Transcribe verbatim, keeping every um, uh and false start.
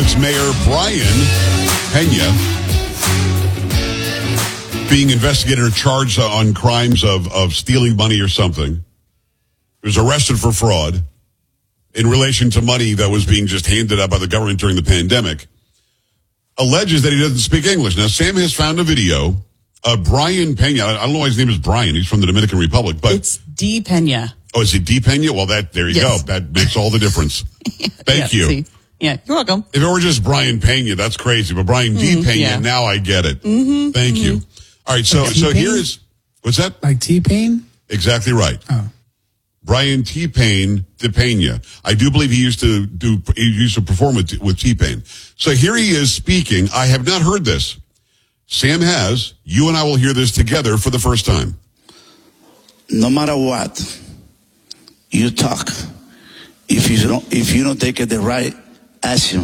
Phoenix Mayor Brian Pena being investigated or charged on crimes of, of stealing money or something. He was arrested for fraud in relation to money that was being just handed out by the government during the pandemic. Alleges that he doesn't speak English. Now, Sam has found a video of Brian Pena. I don't know why his name is Brian. He's from the Dominican Republic. But it's D. Pena. Oh, is it D. Pena? Well, that there you Yes. go. That makes all the difference. Thank yeah, you. See. Yeah, you're welcome. If it were just Brian Pena, that's crazy. But Brian D. Mm, Pena, yeah. now I get it. Mm-hmm, Thank mm-hmm. you. All right, so Like so T-Pain? here is, what's that? Like T-Pain? Exactly right. Oh. Brian T-Pain de Pena. I do believe he used to do, he used to perform with, with T-Pain. So here he is speaking. I have not heard this. Sam has. You and I will hear this together for the first time. No matter what you talk, if you don't, if you don't take it the right action,